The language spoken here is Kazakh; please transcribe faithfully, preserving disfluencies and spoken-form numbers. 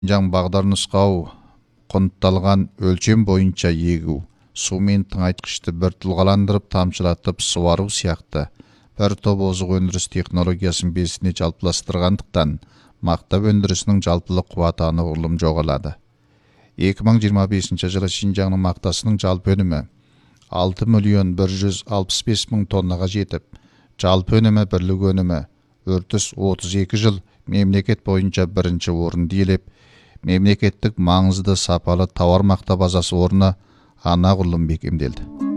Жаң бағдар нұсқау құнтталған өлчем бойынша егу, сумен тыңайтқышты бір тұлғаландырып тамшылатып суару сияқты бір топ озық өндіріс технологиясын бесіне жалпыластырғандықтан мақта өндірісінің жалпылық қуаты анағұрлым жоғалады. екі мың жиырма бесінші жылы Шинжаңның мақтасының жалпы өнімі алты миллион бір жүз алпыс бес мың тоннаға жетіп, жалпы өнімі бірлік өнімі үртіс отыз екі жыл мемлекет бойынша бірінші орын иелеп, мемлекеттік маңызды сапалы тауар мақта базасы орны анағұрлым бекемделді.